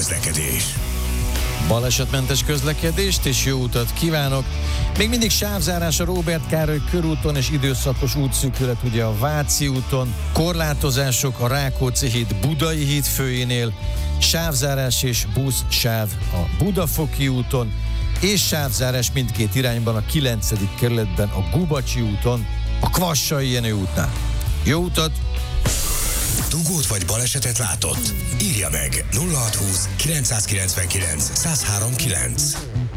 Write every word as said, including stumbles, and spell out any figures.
közlekedés. Balesetmentes közlekedést és jó utat kívánok! Még mindig sávzárás a Róbert Károly körúton és időszakos útszűkület ugye a Váci úton, korlátozások a Rákóczi híd Budai híd főjénél, sávzárás és buszsáv a Budafoki úton, és sávzárás mindkét irányban a kilencedik kerületben a Gubacsi úton, a Kvassai Jenő útnál. Jó utat! Dugót vagy balesetet látott? Írja meg nulla hatszázhúsz kilencszázkilencvenkilenc százhárom kilenc.